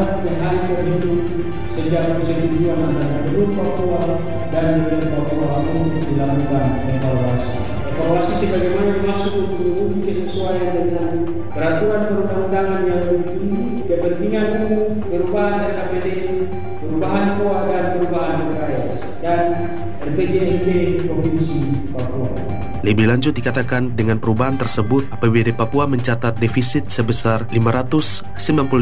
yang hari terhitung sejak persetujuan antara Gubernur Papua dan Presiden Papua untuk dilakukan evaluasi. Evaluasi sebagaimana dimaksud untuk menguji kesesuaian dengan peraturan perundang-undangan yang lebih tinggi, kepentingan umum, perubahan RKPD, perubahan POA dan perubahan PKS, dan RPJMD Provinsi Papua. Lebih lanjut dikatakan dengan perubahan tersebut APBD Papua mencatat defisit sebesar 592,8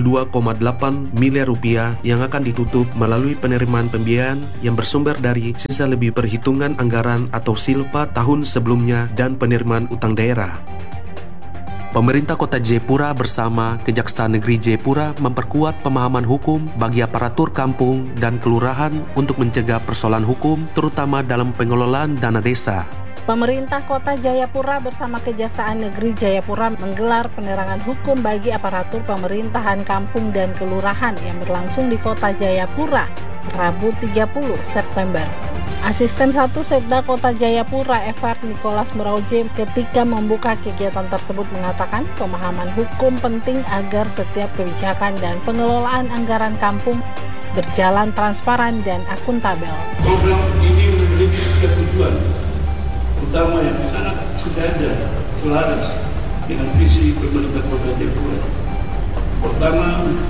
miliar rupiah yang akan ditutup melalui penerimaan pembiayaan yang bersumber dari sisa lebih perhitungan anggaran atau silpa tahun sebelumnya dan penerimaan utang daerah. Pemerintah Kota Jayapura bersama Kejaksaan Negeri Jayapura memperkuat pemahaman hukum bagi aparatur kampung dan kelurahan untuk mencegah persoalan hukum terutama dalam pengelolaan dana desa. Pemerintah Kota Jayapura bersama Kejaksaan Negeri Jayapura menggelar penerangan hukum bagi aparatur pemerintahan kampung dan kelurahan yang berlangsung di Kota Jayapura, Rabu 30 September. Asisten 1 Setda Kota Jayapura, Evert Nicholas Merauje, ketika membuka kegiatan tersebut mengatakan pemahaman hukum penting agar setiap kebijakan dan pengelolaan anggaran kampung berjalan transparan dan akuntabel. Program ini memiliki tiga tujuan utama yang sangat sejajar, selaras dengan visi pemerintah Kota Jayapura. Pertama,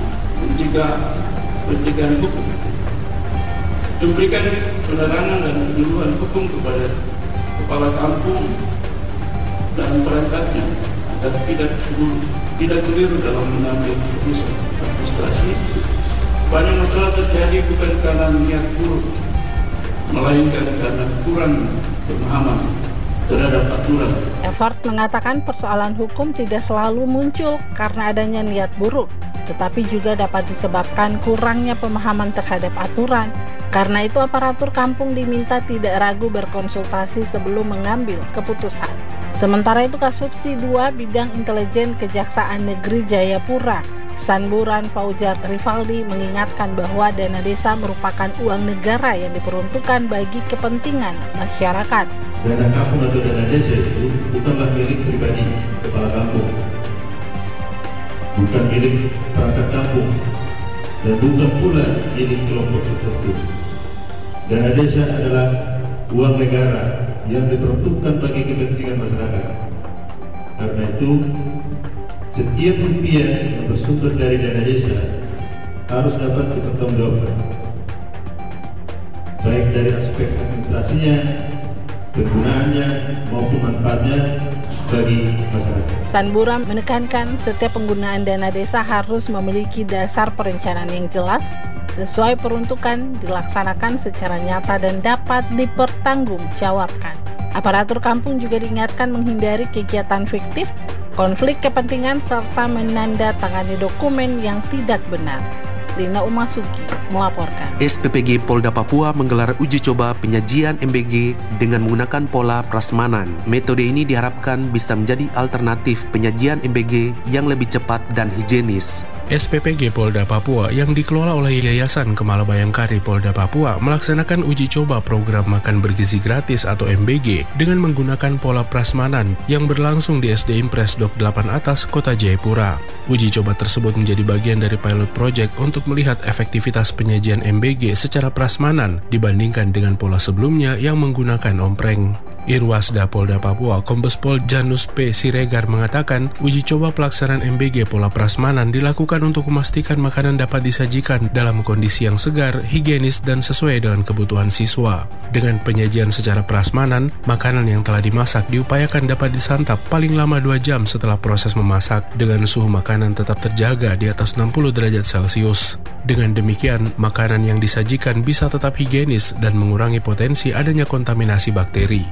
pencegahan hukum, memberikan penerangan dan penyuluhan hukum kepada kepala kampung dan perangkatnya agar tidak keliru dalam mengambil keputusan administrasi. Banyak masalah terjadi bukan karena niat buruk, melainkan karena kurang pemahaman terhadap aturan. Evert mengatakan persoalan hukum tidak selalu muncul karena adanya niat buruk, tetapi juga dapat disebabkan kurangnya pemahaman terhadap aturan. Karena itu aparatur kampung diminta tidak ragu berkonsultasi sebelum mengambil keputusan. Sementara itu Kasubsi 2 Bidang Intelijen Kejaksaan Negeri Jayapura, Sanburan Faujar Rivaldi, mengingatkan bahwa dana desa merupakan uang negara yang diperuntukkan bagi kepentingan masyarakat. Dana kampung atau dana desa itu bukanlah milik pribadi kepala kampung, bukan milik perangkat kampung, dan bukan pula milik kelompok tertentu. Dana desa adalah uang negara yang diperuntukkan bagi kepentingan masyarakat. Karena itu, setiap rupiah yang bersumber dari dana desa harus dapat dipertanggungjawabkan, baik dari aspek administrasinya, penggunaannya, maupun manfaatnya bagi masyarakat. Sanburan menekankan setiap penggunaan dana desa harus memiliki dasar perencanaan yang jelas, sesuai peruntukan, dilaksanakan secara nyata dan dapat dipertanggungjawabkan. Aparatur kampung juga diingatkan menghindari kegiatan fiktif, konflik kepentingan, serta menandatangani dokumen yang tidak benar. Lina Umasuki melaporkan. SPPG Polda Papua menggelar uji coba penyajian MBG dengan menggunakan pola prasmanan. Metode ini diharapkan bisa menjadi alternatif penyajian MBG yang lebih cepat dan higienis. SPPG Polda Papua yang dikelola oleh Yayasan Kemala Bayangkari Polda Papua melaksanakan uji coba program makan bergizi gratis atau MBG dengan menggunakan pola prasmanan yang berlangsung di SD Impres Dok 8 Atas, Kota Jayapura. Uji coba tersebut menjadi bagian dari pilot project untuk melihat efektivitas penyajian MBG secara prasmanan dibandingkan dengan pola sebelumnya yang menggunakan ompreng. Irwasda Polda Papua Kombes Pol Janus P. Siregar mengatakan uji coba pelaksanaan MBG pola prasmanan dilakukan untuk memastikan makanan dapat disajikan dalam kondisi yang segar, higienis, dan sesuai dengan kebutuhan siswa. Dengan penyajian secara prasmanan, makanan yang telah dimasak diupayakan dapat disantap paling lama 2 jam setelah proses memasak dengan suhu makanan tetap terjaga di atas 60 derajat Celcius. Dengan demikian, makanan yang disajikan bisa tetap higienis dan mengurangi potensi adanya kontaminasi bakteri.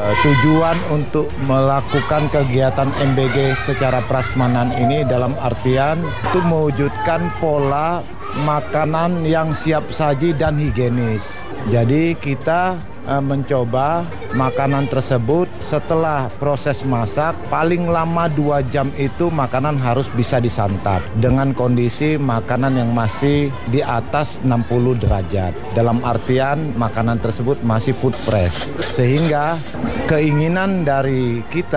Tujuan untuk melakukan kegiatan MBG secara prasmanan ini dalam artian untuk mewujudkan pola makanan yang siap saji dan higienis. Jadi kita mencoba makanan tersebut setelah proses masak paling lama 2 jam itu makanan harus bisa disantap dengan kondisi makanan yang masih di atas 60 derajat. Dalam artian makanan tersebut masih food press. Sehingga keinginan dari kita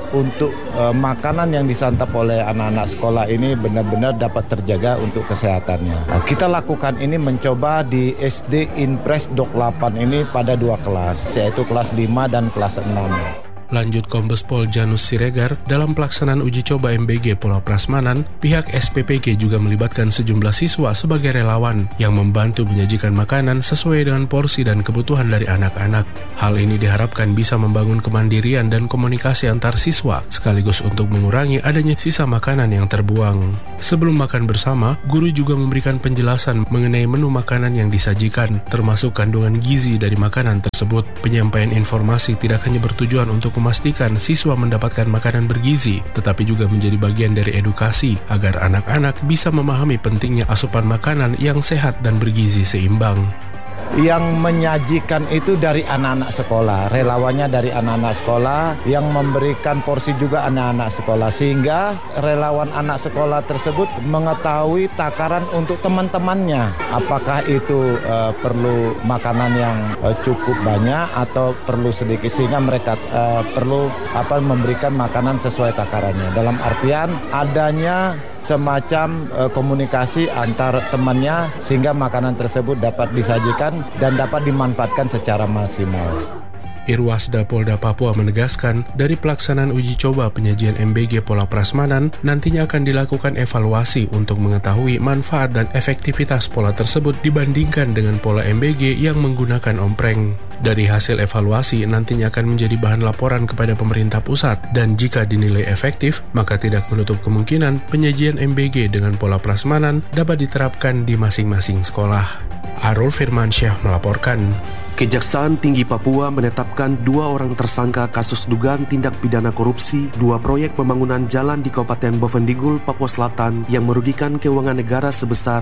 untuk makanan yang disantap oleh anak-anak sekolah ini benar-benar dapat terjaga untuk kesehatannya. Kita lakukan ini mencoba di SD Inpres Dok 8 ini pada 2 kelas, yaitu kelas 5 dan kelas 6. Lanjut Kombes Pol Janus Siregar, dalam pelaksanaan uji coba MBG Pola Prasmanan, pihak SPPG juga melibatkan sejumlah siswa sebagai relawan yang membantu menyajikan makanan sesuai dengan porsi dan kebutuhan dari anak-anak. Hal ini diharapkan bisa membangun kemandirian dan komunikasi antar siswa, sekaligus untuk mengurangi adanya sisa makanan yang terbuang. Sebelum makan bersama, guru juga memberikan penjelasan mengenai menu makanan yang disajikan, termasuk kandungan gizi dari makanan tersebut. Penyampaian informasi tidak hanya bertujuan untuk memastikan siswa mendapatkan makanan bergizi, tetapi juga menjadi bagian dari edukasi agar anak-anak bisa memahami pentingnya asupan makanan yang sehat dan bergizi seimbang. Yang menyajikan itu dari anak-anak sekolah, relawannya dari anak-anak sekolah, yang memberikan porsi juga anak-anak sekolah, sehingga relawan anak sekolah tersebut mengetahui takaran untuk teman-temannya. Apakah itu perlu makanan yang cukup banyak atau perlu sedikit, sehingga mereka perlu memberikan makanan sesuai takarannya. Dalam artian adanya semacam komunikasi antar temannya sehingga makanan tersebut dapat disajikan dan dapat dimanfaatkan secara maksimal. Irwasda Polda Papua menegaskan, dari pelaksanaan uji coba penyajian MBG Pola Prasmanan, nantinya akan dilakukan evaluasi untuk mengetahui manfaat dan efektivitas pola tersebut dibandingkan dengan pola MBG yang menggunakan ompreng. Dari hasil evaluasi, nantinya akan menjadi bahan laporan kepada pemerintah pusat, dan jika dinilai efektif, maka tidak menutup kemungkinan penyajian MBG dengan pola prasmanan dapat diterapkan di masing-masing sekolah. Arul Firmansyah melaporkan. Kejaksaan Tinggi Papua menetapkan 2 orang tersangka kasus dugaan tindak pidana korupsi 2 proyek pembangunan jalan di Kabupaten Bovendigul, Papua Selatan yang merugikan keuangan negara sebesar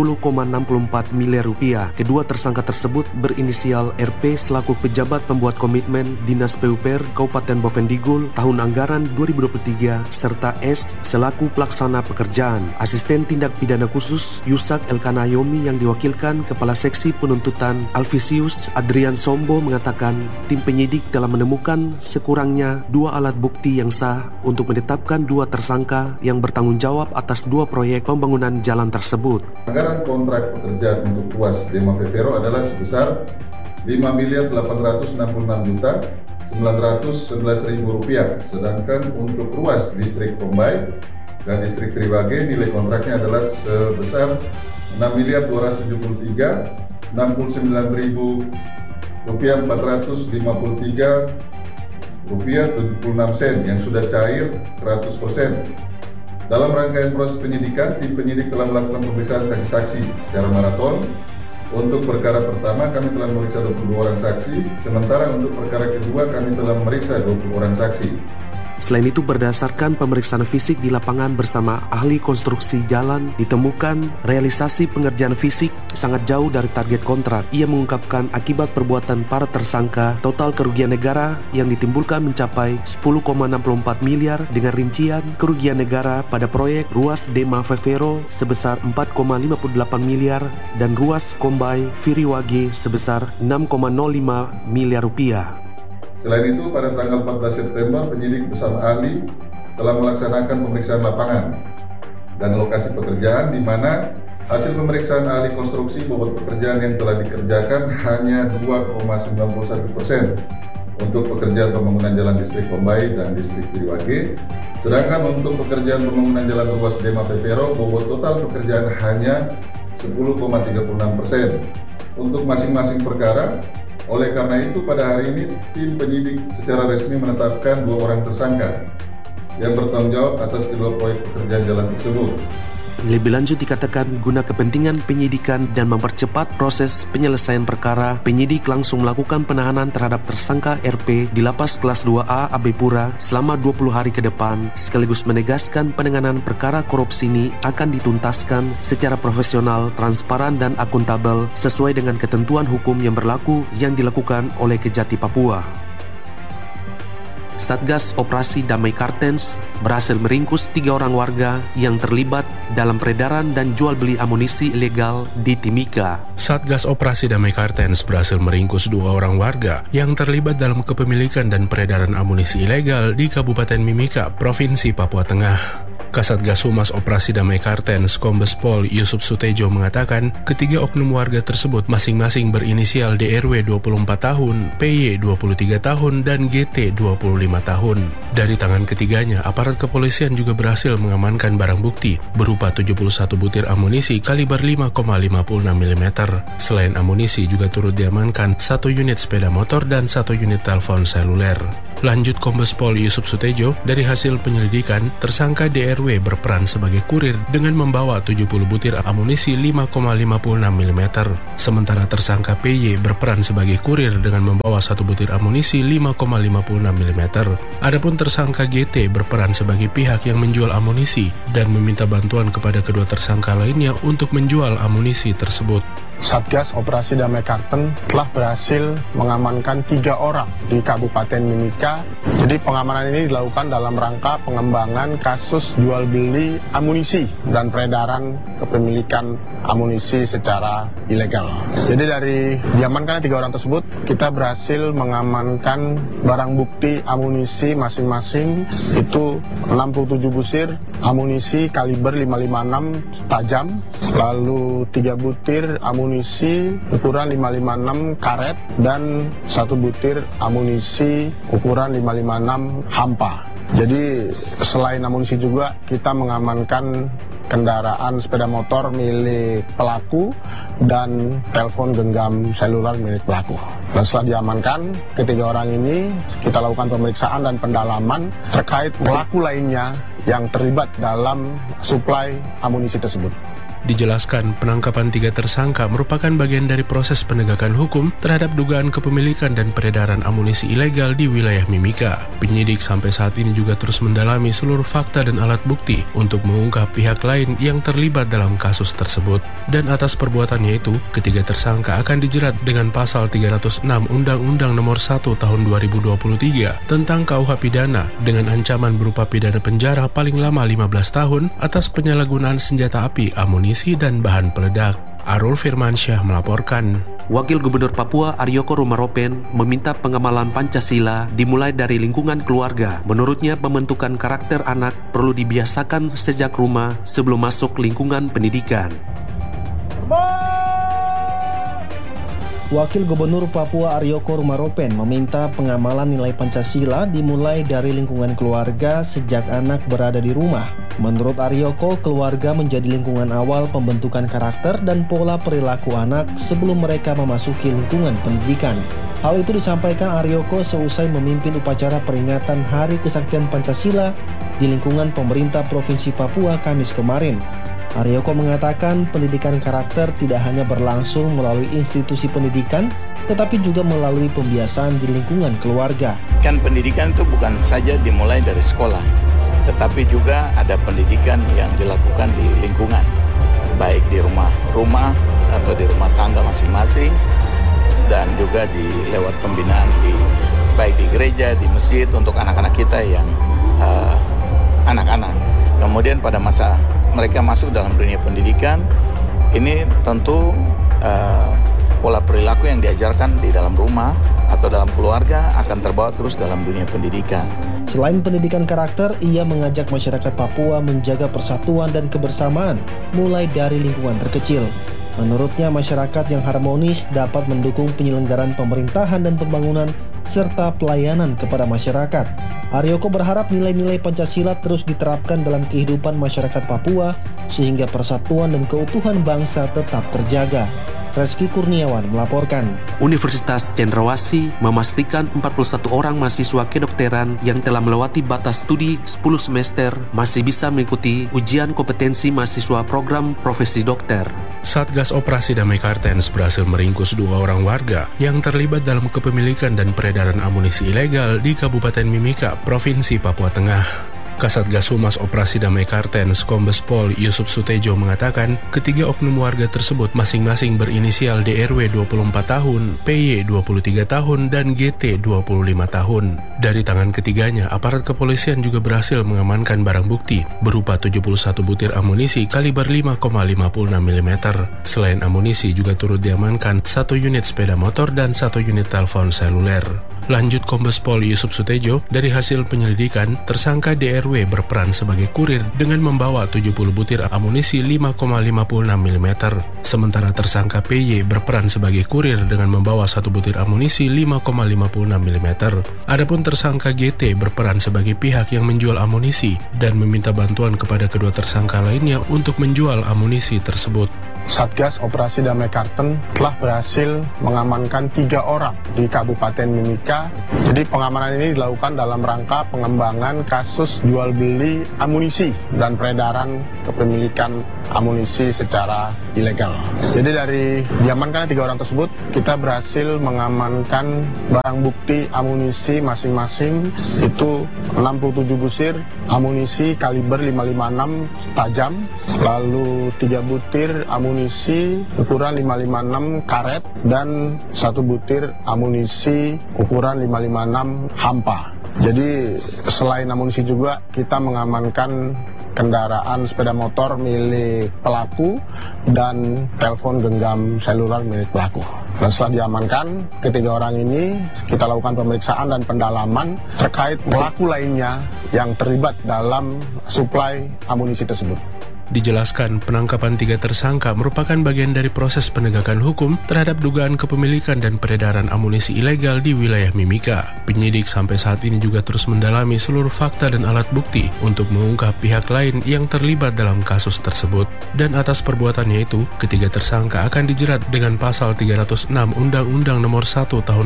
10,64 miliar rupiah. Kedua tersangka tersebut berinisial RP selaku pejabat pembuat komitmen Dinas PUPR Kabupaten Bovendigul tahun anggaran 2023 serta S selaku pelaksana pekerjaan. Asisten Tindak Pidana Khusus Yusak Elkanayomi yang diwakilkan Kepala Seksi Penuntutan Alvisius Adrian Sombo mengatakan tim penyidik telah menemukan sekurangnya 2 alat bukti yang sah untuk menetapkan 2 tersangka yang bertanggung jawab atas 2 proyek pembangunan jalan tersebut. Anggaran kontrak pekerjaan untuk ruas Dema Vevero adalah sebesar Rp5.866.911.000, sedangkan untuk ruas distrik Kombay dan distrik Triwage nilai kontraknya adalah sebesar Rp6.279.453.76 yang sudah cair 100%. Dalam rangkaian proses penyidikan, tim penyidik telah melakukan pemeriksaan saksi-saksi secara maraton. Untuk perkara pertama kami telah memeriksa 22 orang saksi, sementara untuk perkara kedua kami telah memeriksa 20 orang saksi. Selain itu, berdasarkan pemeriksaan fisik di lapangan bersama ahli konstruksi jalan, ditemukan realisasi pengerjaan fisik sangat jauh dari target kontrak. Ia mengungkapkan akibat perbuatan para tersangka, total kerugian negara yang ditimbulkan mencapai 10,64 miliar dengan rincian kerugian negara pada proyek ruas Dema Vevero sebesar 4,58 miliar dan ruas Kombay Viriwage sebesar 6,05 miliar rupiah. Selain itu, pada tanggal 14 September, penyidik bersama ahli telah melaksanakan pemeriksaan lapangan dan lokasi pekerjaan, di mana hasil pemeriksaan ahli konstruksi bobot pekerjaan yang telah dikerjakan hanya 2,91% untuk pekerjaan pembangunan jalan distrik Kombay dan distrik Viriwage, sedangkan untuk pekerjaan pembangunan jalan ruas Dema Vevero, bobot total pekerjaan hanya 10,36% untuk masing-masing perkara. Oleh karena itu, pada hari ini tim penyidik secara resmi menetapkan 2 orang tersangka yang bertanggung jawab atas kedua proyek pekerjaan jalan tersebut. Lebih lanjut dikatakan, guna kepentingan penyidikan dan mempercepat proses penyelesaian perkara, penyidik langsung melakukan penahanan terhadap tersangka RP di Lapas Kelas 2A Abepura selama 20 hari ke depan, sekaligus menegaskan penanganan perkara korupsi ini akan dituntaskan secara profesional, transparan, dan akuntabel sesuai dengan ketentuan hukum yang berlaku yang dilakukan oleh Kejati Papua. Satgas Operasi Damai Kartens berhasil meringkus 3 orang warga yang terlibat dalam peredaran dan jual beli amunisi ilegal di Timika. Satgas Operasi Damai Kartens berhasil meringkus 2 orang warga yang terlibat dalam kepemilikan dan peredaran amunisi ilegal di Kabupaten Mimika, Provinsi Papua Tengah. Kasatgas Humas Operasi Damai Kartens Kombes Pol Yusuf Sutejo mengatakan ketiga oknum warga tersebut masing-masing berinisial DRW 24 tahun, PY 23 tahun, dan GT 25 tahun. Dari tangan ketiganya, aparat kepolisian juga berhasil mengamankan barang bukti berupa 71 butir amunisi kaliber 5,56 mm. Selain amunisi juga turut diamankan 1 unit sepeda motor dan 1 unit telepon seluler. Lanjut Kombes Pol Yusuf Sutejo, dari hasil penyelidikan, tersangka DRW berperan sebagai kurir dengan membawa 70 butir amunisi 5,56 mm. Sementara tersangka PY berperan sebagai kurir dengan membawa 1 butir amunisi 5,56 mm. Adapun tersangka GT berperan sebagai pihak yang menjual amunisi dan meminta bantuan kepada kedua tersangka lainnya untuk menjual amunisi tersebut. Satgas Operasi Damai Kartens telah berhasil mengamankan 3 orang di Kabupaten Mimika. Jadi pengamanan ini dilakukan dalam rangka pengembangan kasus jual beli amunisi dan peredaran kepemilikan amunisi secara ilegal. Jadi dari diamankannya 3 orang tersebut, kita berhasil mengamankan barang bukti amunisi masing-masing itu 67 busir amunisi kaliber 556 tajam, lalu 3 butir amunisi ukuran 556 karet, dan 1 butir amunisi ukuran 556 hampa. Jadi selain amunisi juga kita mengamankan kendaraan sepeda motor milik pelaku dan telepon genggam seluler milik pelaku. Dan setelah diamankan, ketiga orang ini kita lakukan pemeriksaan dan pendalaman terkait pelaku lainnya yang terlibat dalam suplai amunisi tersebut. Dijelaskan penangkapan 3 tersangka merupakan bagian dari proses penegakan hukum terhadap dugaan kepemilikan dan peredaran amunisi ilegal di wilayah Mimika. Penyidik sampai saat ini juga terus mendalami seluruh fakta dan alat bukti untuk mengungkap pihak lain yang terlibat dalam kasus tersebut. Dan atas perbuatannya itu, ketiga tersangka akan dijerat dengan pasal 306 Undang-Undang Nomor 1 Tahun 2023 tentang KUH Pidana dengan ancaman berupa pidana penjara paling lama 15 tahun atas penyalahgunaan senjata api, amunisi, dan bahan peledak. Arul Firmansyah melaporkan. Wakil Gubernur Papua Aryoko Rumaropen meminta pengamalan Pancasila dimulai dari lingkungan keluarga. Menurutnya, pembentukan karakter anak perlu dibiasakan sejak rumah sebelum masuk lingkungan pendidikan. Wakil Gubernur Papua Aryoko Rumaropen meminta pengamalan nilai Pancasila dimulai dari lingkungan keluarga sejak anak berada di rumah. Menurut Aryoko, keluarga menjadi lingkungan awal pembentukan karakter dan pola perilaku anak sebelum mereka memasuki lingkungan pendidikan. Hal itu disampaikan Aryoko seusai memimpin upacara peringatan Hari Kesaktian Pancasila di lingkungan pemerintah Provinsi Papua Kamis kemarin. Aryoko mengatakan pendidikan karakter tidak hanya berlangsung melalui institusi pendidikan, tetapi juga melalui pembiasaan di lingkungan keluarga. Kan pendidikan itu bukan saja dimulai dari sekolah, tetapi juga ada pendidikan yang dilakukan di lingkungan, baik di rumah atau di rumah tangga masing-masing, dan juga lewat pembinaan baik di gereja, di masjid untuk anak-anak kita yang anak-anak. Kemudian pada masa mereka masuk dalam dunia pendidikan, ini tentu pola perilaku yang diajarkan di dalam rumah atau dalam keluarga akan terbawa terus dalam dunia pendidikan. Selain pendidikan karakter, ia mengajak masyarakat Papua menjaga persatuan dan kebersamaan mulai dari lingkungan terkecil. Menurutnya, masyarakat yang harmonis dapat mendukung penyelenggaraan pemerintahan dan pembangunan serta pelayanan kepada masyarakat. Aryoko berharap nilai-nilai Pancasila terus diterapkan dalam kehidupan masyarakat Papua sehingga persatuan dan keutuhan bangsa tetap terjaga. Reski Kurniawan melaporkan. Universitas Cendrawasih memastikan 41 orang mahasiswa kedokteran yang telah melewati batas studi 10 semester masih bisa mengikuti ujian kompetensi mahasiswa program profesi dokter. Satgas Operasi Damai Kartens berhasil meringkus 2 orang warga yang terlibat dalam kepemilikan dan peredaran amunisi ilegal di Kabupaten Mimika, Provinsi Papua Tengah. Kasatgas Humas Operasi Damai Karten Kombes Pol Yusuf Sutejo mengatakan ketiga oknum warga tersebut masing-masing berinisial DRW 24 tahun, PY 23 tahun, dan GT 25 tahun. Dari tangan ketiganya, aparat kepolisian juga berhasil mengamankan barang bukti berupa 71 butir amunisi kaliber 5,56 mm. Selain amunisi juga turut diamankan 1 unit sepeda motor dan 1 unit telepon seluler. Lanjut Kombes Pol Yusuf Sutejo, dari hasil penyelidikan, tersangka DRW berperan sebagai kurir dengan membawa 70 butir amunisi 5,56 mm. Sementara tersangka PY berperan sebagai kurir dengan membawa 1 butir amunisi 5,56 mm. Adapun tersangka GT berperan sebagai pihak yang menjual amunisi dan meminta bantuan kepada kedua tersangka lainnya untuk menjual amunisi tersebut. Satgas Operasi Damai Karten telah berhasil mengamankan 3 orang di Kabupaten Mimika. Jadi pengamanan ini dilakukan dalam rangka pengembangan kasus jual beli amunisi dan peredaran kepemilikan amunisi secara ilegal. Jadi dari diamankan 3 orang tersebut, kita berhasil mengamankan barang bukti amunisi masing-masing itu 67 busir amunisi kaliber 556 tajam, lalu 3 butir amunisi ukuran 556 karet dan 1 butir amunisi ukuran 556 hampa. Jadi selain amunisi juga kita mengamankan kendaraan sepeda motor milik pelaku dan telepon genggam seluler milik pelaku. Dan setelah diamankan, ketiga orang ini kita lakukan pemeriksaan dan pendalaman terkait pelaku lainnya yang terlibat dalam suplai amunisi tersebut. Dijelaskan penangkapan 3 tersangka merupakan bagian dari proses penegakan hukum terhadap dugaan kepemilikan dan peredaran amunisi ilegal di wilayah Mimika. Penyidik sampai saat ini juga terus mendalami seluruh fakta dan alat bukti untuk mengungkap pihak lain yang terlibat dalam kasus tersebut. Dan atas perbuatannya itu, ketiga tersangka akan dijerat dengan pasal 306 Undang-Undang Nomor 1 Tahun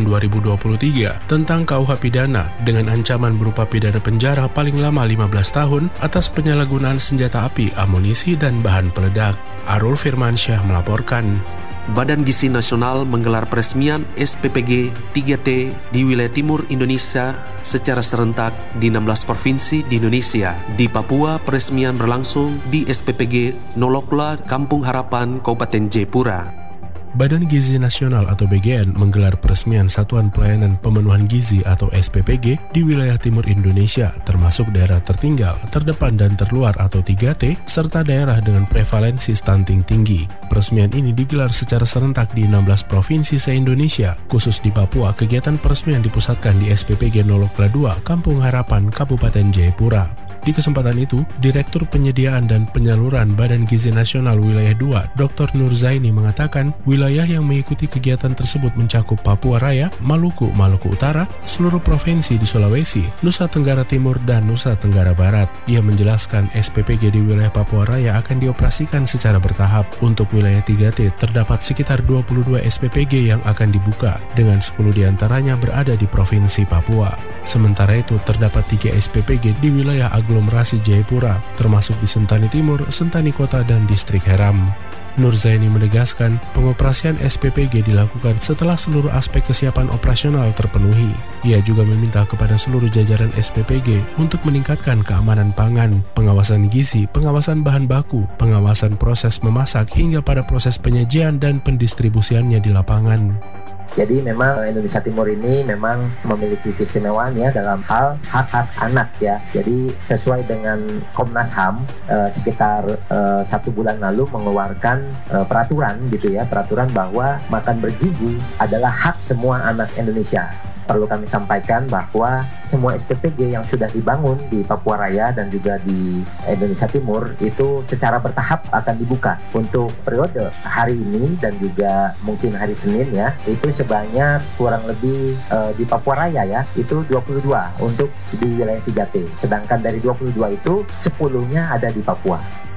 2023 tentang KUH Pidana dengan ancaman berupa pidana penjara paling lama 15 tahun atas penyalahgunaan senjata api, amunisi, dan bahan peledak. Arul Firmansyah melaporkan. Badan Gizi Nasional menggelar peresmian SPPG 3T di wilayah timur Indonesia secara serentak di 16 provinsi di Indonesia. Di Papua, peresmian berlangsung di SPPG Nolokla, Kampung Harapan, Kabupaten Jayapura. Badan Gizi Nasional atau BGN menggelar peresmian Satuan Pelayanan Pemenuhan Gizi atau SPPG di wilayah timur Indonesia, termasuk daerah tertinggal, terdepan dan terluar atau 3T, serta daerah dengan prevalensi stunting tinggi. Peresmian ini digelar secara serentak di 16 provinsi se-Indonesia. Khusus di Papua, kegiatan peresmian dipusatkan di SPPG Nolokla 2, Kampung Harapan, Kabupaten Jayapura. Di kesempatan itu, Direktur Penyediaan dan Penyaluran Badan Gizi Nasional Wilayah 2, Dr. Nur Zaini mengatakan, wilayah yang mengikuti kegiatan tersebut mencakup Papua Raya, Maluku, Maluku Utara, seluruh provinsi di Sulawesi, Nusa Tenggara Timur, dan Nusa Tenggara Barat. Ia menjelaskan SPPG di wilayah Papua Raya akan dioperasikan secara bertahap. Untuk wilayah 3T, terdapat sekitar 22 SPPG yang akan dibuka, dengan 10 diantaranya berada di Provinsi Papua. Sementara itu, terdapat 3 SPPG di wilayah aglomerasi Jayapura, termasuk di Sentani Timur, Sentani Kota, dan Distrik Heram. Nur Zaini menegaskan, pengoperasian SPPG dilakukan setelah seluruh aspek kesiapan operasional terpenuhi. Ia juga meminta kepada seluruh jajaran SPPG untuk meningkatkan keamanan pangan, pengawasan gizi, pengawasan bahan baku, pengawasan proses memasak, hingga pada proses penyajian dan pendistribusiannya di lapangan. Jadi memang Indonesia Timur ini memang memiliki keistimewaan ya dalam hal hak-hak anak ya. Jadi sesuai dengan Komnas HAM sekitar 1 bulan lalu mengeluarkan peraturan gitu ya, peraturan bahwa makan bergizi adalah hak semua anak Indonesia. Perlu kami sampaikan bahwa semua SPPG yang sudah dibangun di Papua Raya dan juga di Indonesia Timur itu secara bertahap akan dibuka untuk periode hari ini dan juga mungkin hari Senin ya. Itu sebanyak kurang lebih di Papua Raya ya, itu 22 untuk di wilayah 3T. Sedangkan dari 22 itu 10-nya ada di Papua.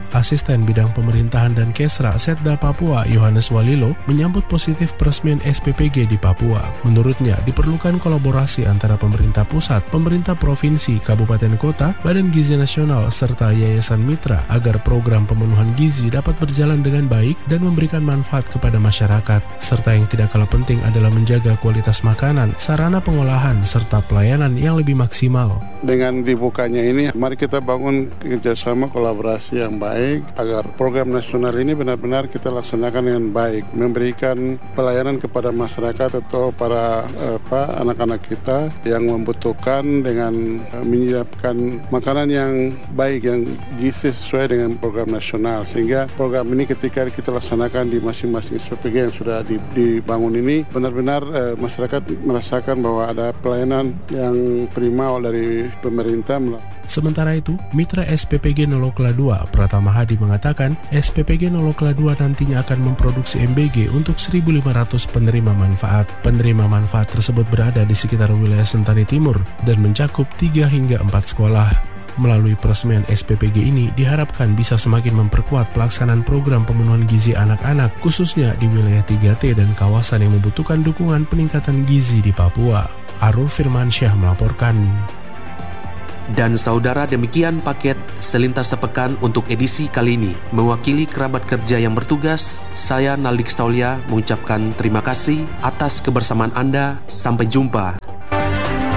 Asisten Bidang Pemerintahan dan Kesra Setda Papua Yohanes Walilo menyambut positif peresmian SPPG di Papua. Menurutnya, diperlukan kolaborasi antara pemerintah pusat, pemerintah provinsi, kabupaten kota, Badan Gizi Nasional, serta yayasan mitra agar program pemenuhan gizi dapat berjalan dengan baik dan memberikan manfaat kepada masyarakat. Serta yang tidak kalah penting adalah menjaga kualitas makanan, sarana pengolahan, serta pelayanan yang lebih maksimal. Dengan dibukanya ini, mari kita bangun kerjasama kolaborasi yang baik agar program nasional ini benar-benar kita laksanakan dengan baik, memberikan pelayanan kepada masyarakat atau para anak-anak kita yang membutuhkan dengan menyiapkan makanan yang baik, yang gizi sesuai dengan program nasional. Sehingga program ini ketika kita laksanakan di masing-masing SPPG yang sudah dibangun ini, benar-benar masyarakat merasakan bahwa ada pelayanan yang prima dari pemerintah. Sementara itu, mitra SPPG Nolokla 2, Pratama Hadi mengatakan SPPG Nolokla 2 nantinya akan memproduksi MBG untuk 1.500 penerima manfaat. Penerima manfaat tersebut berada di sekitar wilayah Sentani Timur dan mencakup 3 hingga 4 sekolah. Melalui peresmian SPPG ini diharapkan bisa semakin memperkuat pelaksanaan program pemenuhan gizi anak-anak, khususnya di wilayah 3T dan kawasan yang membutuhkan dukungan peningkatan gizi di Papua. Arul Firmansyah melaporkan. Dan saudara, demikian paket Selintas Sepekan untuk edisi kali ini. Mewakili kerabat kerja yang bertugas, saya Naldik Saulia mengucapkan terima kasih atas kebersamaan Anda. Sampai jumpa.